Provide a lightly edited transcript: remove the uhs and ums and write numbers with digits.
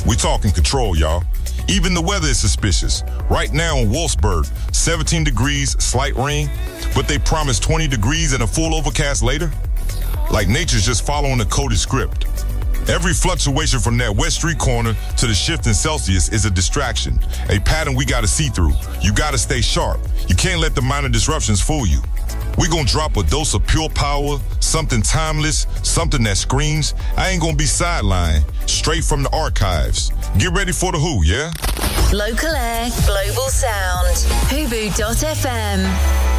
We talking control, y'all. Even the weather is suspicious. Right now in Wolfsburg, 17 degrees, slight rain, but they promise 20 degrees and a full overcast later? Like nature's just following a coded script. Every fluctuation from that West Street corner to the shift in Celsius is a distraction, a pattern we gotta see through. You gotta stay sharp. You can't let the minor disruptions fool you. We gonna drop a dose of pure power, something timeless, something that screams, I ain't gonna be sidelined, straight from the archives. Get ready for the Who, yeah? Local air, global sound. Hubu.fm.